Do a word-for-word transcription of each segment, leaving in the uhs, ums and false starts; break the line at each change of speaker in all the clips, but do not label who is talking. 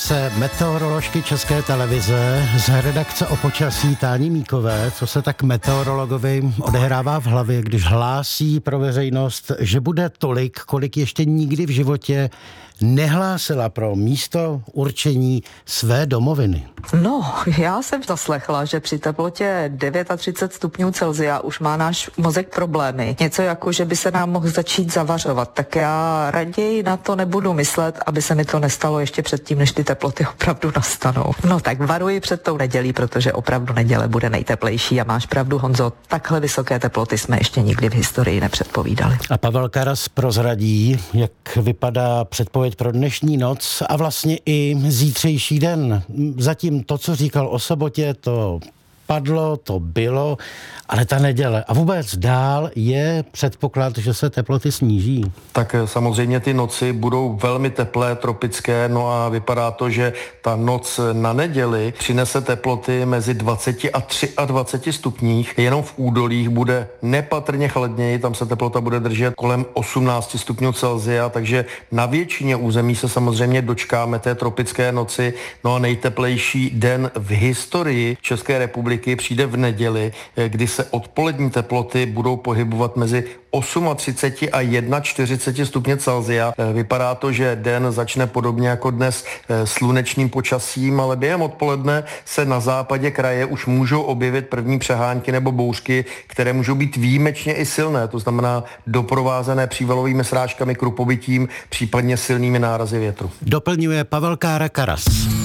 se meteoroložky České televize z redakce o počasí Táni Míkové, co se tak meteorologovi odehrává v hlavě, když hlásí pro veřejnost, že bude tolik, kolik ještě nikdy v životě nehlásila pro místo určení své domoviny.
No, já jsem zaslechla, že při teplotě třicet devět stupňů Celsia už má náš mozek problémy. Něco jako, že by se nám mohl začít zavařovat. Tak já raději na to nebudu myslet, aby se mi to nestalo ještě předtím, než ty teploty opravdu nastanou. No tak varuji před tou nedělí, protože opravdu neděle bude nejteplejší a máš pravdu, Honzo, takhle vysoké teploty jsme ještě nikdy v historii nepředpovídali.
A Pavel Karas prozradí, jak vypadá předpověď pro dnešní noc a vlastně i zítřejší den. Zatím to, co říkal o sobotě, to padlo, to bylo, ale ta neděle a vůbec dál je předpoklad, že se teploty sníží.
Tak samozřejmě ty noci budou velmi teplé, tropické, no a vypadá to, že ta noc na neděli přinese teploty mezi dvacet a dvacet tři stupních. Jenom v údolích bude nepatrně chladněji, tam se teplota bude držet kolem osmnáct stupňů Celsia, takže na většině území se samozřejmě dočkáme té tropické noci. No a nejteplejší den v historii České republiky přijde v neděli, kdy se odpolední teploty budou pohybovat mezi třicet osm a čtyřicet jedna stupně Celsia. Vypadá to, že den začne podobně jako dnes slunečným počasím, ale během odpoledne se na západě kraje už můžou objevit první přehánky nebo bouřky, které můžou být výjimečně i silné, to znamená doprovázené přívalovými srážkami, krupobytím, případně silnými nárazy větru.
Doplňuje Pavel Kára Karas.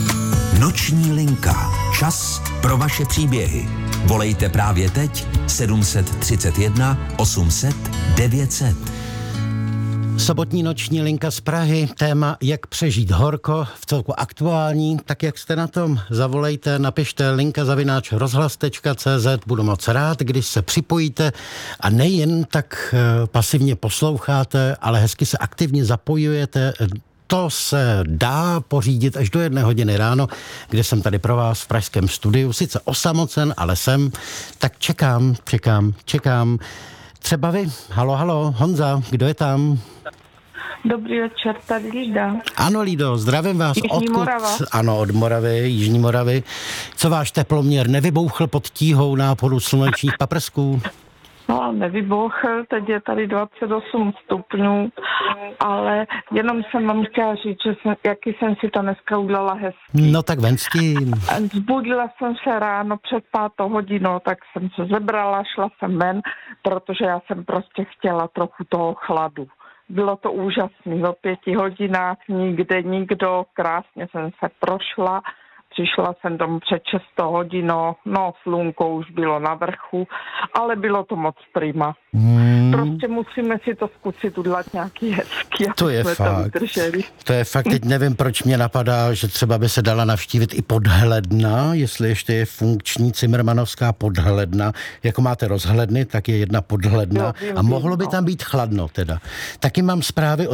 Noční linka. Čas pro vaše příběhy. Volejte právě teď sedm set třicet jedna osm set devět set.
Sobotní noční linka z Prahy, téma jak přežít horko, v celku aktuální, tak jak jste na tom, zavolejte, napište linka zavináč rozhlas tečka cé zet, budu moc rád, když se připojíte a nejen tak pasivně posloucháte, ale hezky se aktivně zapojujete. To se dá pořídit až do jedné hodiny ráno, kde jsem tady pro vás v pražském studiu, sice osamocen, ale jsem, tak čekám, čekám, čekám. Třeba vy, halo, halo, Honza, kdo je tam?
Dobrý večer, tady Lída.
Ano, Lído, zdravím vás.
Jižní
Odkud?
Morava.
Ano, od Moravy, Jižní Moravy. Co váš teploměr nevybouchl pod tíhou náporu slunečních paprsků?
No, nevybouchl, teď je tady dvacet osm stupňů, ale jenom jsem vám chtěla říct, že jsem, jaký jsem si to dneska udělala hezky.
No tak ven s tím.
Zbudila jsem se ráno před pátou hodinou, tak jsem se zebrala, šla jsem ven, protože já jsem prostě chtěla trochu toho chladu. Bylo to úžasné, o pěti hodinách nikde nikdo, krásně jsem se prošla. Přišla jsem domů před šestou hodinou, no slunko už bylo na vrchu, ale bylo to moc prima. Hmm. Prostě musíme si to zkusit udělat nějaký hezký.
To je fakt. To, to je fakt, teď nevím, proč mě napadá, že třeba by se dala navštívit i Podhledna, jestli ještě je funkční cimrmanovská Podhledna. Jako máte rozhledny, tak je jedna Podhledna. Jo, vím, a mohlo by tam být chladno teda. Taky mám zprávy